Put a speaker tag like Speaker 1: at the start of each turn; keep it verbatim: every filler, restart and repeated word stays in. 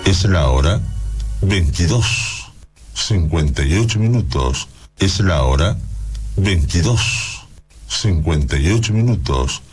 Speaker 1: Es la hora veintidós, cincuenta y ocho minutos. Es la hora veintidós, cincuenta y ocho minutos.